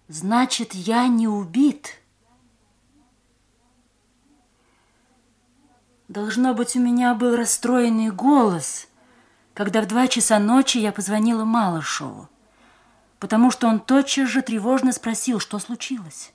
Значит, я не убит. Должно быть, у меня был расстроенный голос, когда в 2 часа ночи я позвонила Малышеву, потому что он тотчас же тревожно спросил, что случилось.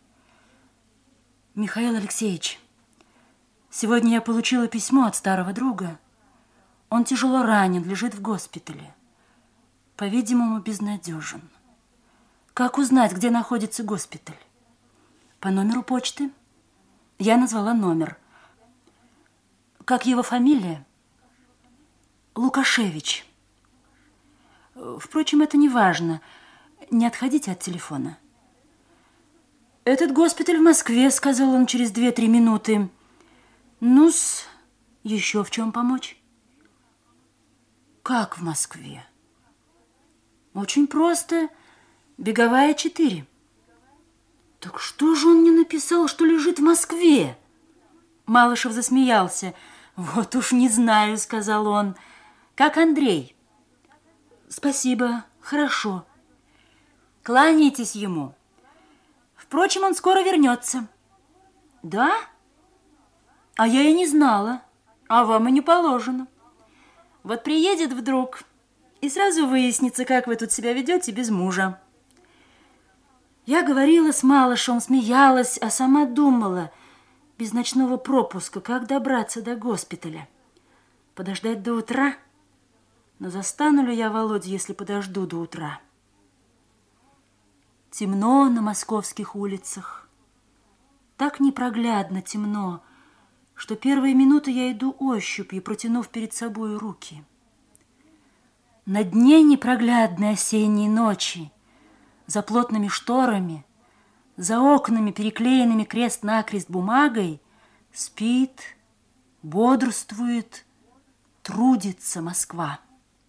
Михаил Алексеевич, сегодня я получила письмо от старого друга. Он тяжело ранен, лежит в госпитале. По-видимому, безнадежен. Как узнать, где находится госпиталь? По номеру почты. Я назвала номер. Как его фамилия? Лукашевич. Впрочем, это не важно. Не отходите от телефона. Этот госпиталь в Москве, сказал он через 2-3 минуты. Ну-с, еще в чем помочь? Как в Москве? Очень просто. Беговая 4. Так что же он не написал, что лежит в Москве? Малышев засмеялся. Вот уж не знаю, сказал он. Как Андрей? Спасибо, хорошо. Кланяйтесь ему. Впрочем, он скоро вернется. Да? А я и не знала. А вам и не положено. Вот приедет вдруг, и сразу выяснится, как вы тут себя ведете без мужа. Я говорила с Малышевым, смеялась, а сама думала, без ночного пропуска, как добраться до госпиталя. Подождать до утра? Но застану ли я Володю, если подожду до утра? Темно на московских улицах. Так непроглядно темно, что первые минуты я иду ощупью, протянув перед собой руки. На дне непроглядной осенней ночи, за плотными шторами, за окнами, переклеенными крест-накрест бумагой, спит, бодрствует, трудится Москва.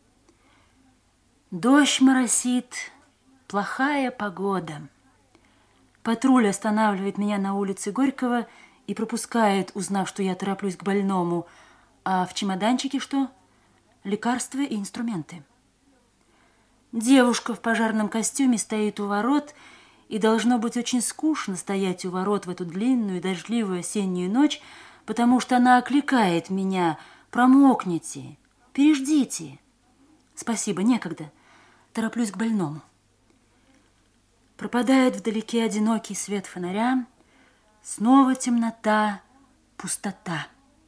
Дождь моросит, плохая погода. Патруль останавливает меня на улице Горького и пропускает, узнав, что я тороплюсь к больному. А в чемоданчике что? Лекарства и инструменты. Девушка в пожарном костюме стоит у ворот, и должно быть очень скучно стоять у ворот в эту длинную дождливую осеннюю ночь, потому что она окликает меня: «Промокните, переждите». Спасибо, некогда. Тороплюсь к больному. Пропадает вдалеке одинокий свет фонаря. Снова темнота, пустота.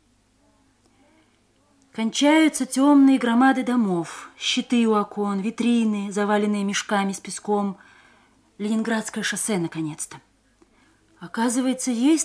Кончаются темные громады домов, щиты у окон, витрины, заваленные мешками с песком. Ленинградское шоссе, наконец-то. Оказывается, есть